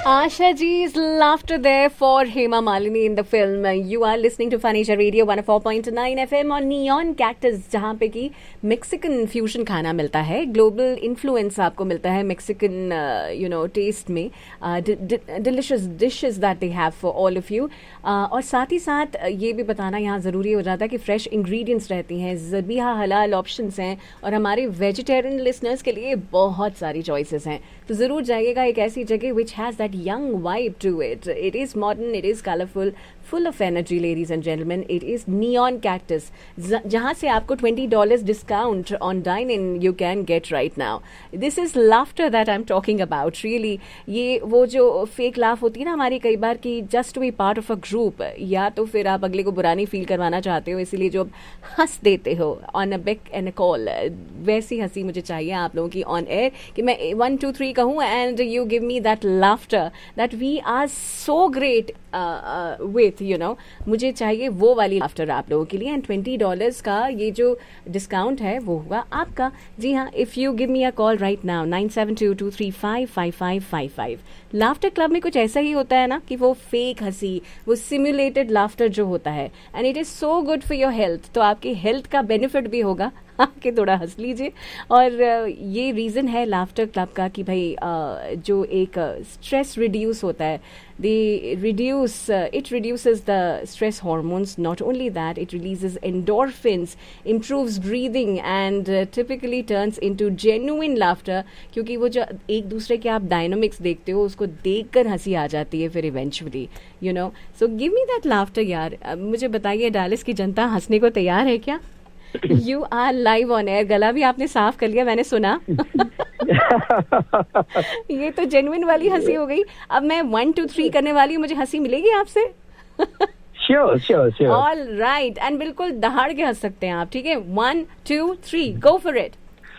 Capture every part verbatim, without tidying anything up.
Asha G's laughter there for Hema Malini in the film. You are listening to Fanisha Radio one oh four point nine F M on Neon Cactus, जहाँ पे की Mexican fusion खाना मिलता है, global influence आपको मिलता है Mexican you know test में, delicious dishes that they have for all of you. और साथ ही साथ ये भी बताना यहाँ ज़रूरी हो जाता है कि फ्रेश इंग्रेडिएंट्स रहती हैं, ज़बीहा हलाल ऑप्शंस हैं और हमारे वेजिटेरियन लिसनर्स के लिए बहुत सारी चॉइसेस हैं. तो ज़रूर जाइएगा एक ऐसी जगह which has that young vibe to it. It is modern, it is colorful, full of energy, ladies and gentlemen. It is Neon Cactus, जहाँ से आपको twenty dollars discount on dine-in you can get right now. This is laughter that I'm talking about. Really, ये वो जो fake laugh होती है ना हमारी कई बार कि just to be part of a group, या तो फिर आप अगले को बुरा नहीं फील करवाना चाहते हो, इसीलिए जो हंस देते हो on a beck and a call, वैसी हंसी मुझे चाहिए आप लोगों की on air कि मैं one two three कहूँ and you give me that laughter that we are so great uh, uh, with, you know. मुझे चाहिए वो वाली लाफ्टर आप लोगों के लिए. एंड ट्वेंटी डॉलर्स का ये जो डिस्काउंट है वो होगा आपका. जी हाँ, if you give me a call right now nine seven to to three five five five five five. Laughter club में कुछ ऐसा ही होता है ना कि वो फेक हंसी, वो सिमुलेटेड लाफ्टर जो होता है, and it is so good for your health. तो आपकी हेल्थ का बेनिफिट भी होगा आके थोड़ा हंस लीजिए. और ये रीज़न है लाफ्टर क्लब का कि भाई जो एक स्ट्रेस रिड्यूस होता है, they reduce uh, it reduces the stress hormones. Not only that, it releases endorphins, improves breathing and uh, typically turns into genuine laughter, क्योंकि वो जो एक दूसरे के आप डायनामिक्स देखते हो उसको देखकर हंसी आ जाती है फिर eventually, you know. So give me that laughter यार. uh, मुझे बताइए डालिस की जनता हंसने को तैयार है क्या? You are live on air. गला भी आपने साफ कर लिया मैंने सुना. ये तो जेन्युइन वाली हंसी हो गई. अब मैं वन टू थ्री करने वाली हूँ, मुझे हंसी मिलेगी आपसे? Sure sure sure. All right. And बिल्कुल दहाड़ के हंस सकते हैं आप, ठीक है? One two three, go for it.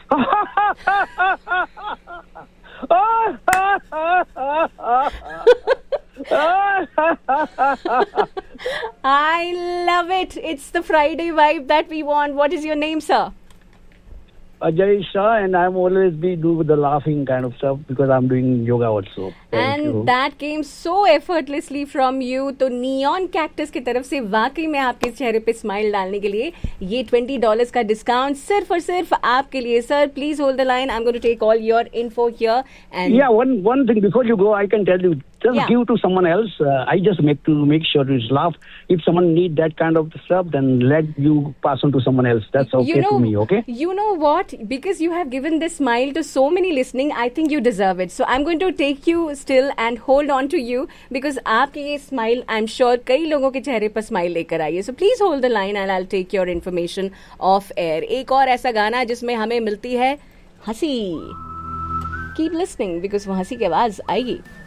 I love it. It's the Friday vibe that we want. What is your name, sir? Ajay Shah, and I'm always be do the laughing kind of stuff because I'm doing yoga also. Thank and you. That came so effortlessly from you. तो Neon Cactus की तरफ से वाकई में आपके चेहरे पे smile डालने के लिए ये ट्वेंटी डॉलर्स का डिस्काउंट सिर्फ और सिर्फ आपके लिए. Sir please hold the line. I am going to take all your info here. And yeah, one one thing before you go, I can tell you, just yeah. give to someone else. Uh, I just make to make sure you laugh. If someone need that kind of stuff, then let you pass on to someone else. That's okay you know, to me. Okay. You know what? Because you have given this smile to so many listening, I think you deserve it. So I'm going to take you still and hold on to you because आपकी ये smile, I'm sure कई लोगों के चेहरे पर smile लेकर आई है. So please hold the line and I'll take your information off air. एक और ऐसा गाना जिसमें हमें मिलती है हंसी. Keep listening because वो हंसी की आवाज आएगी.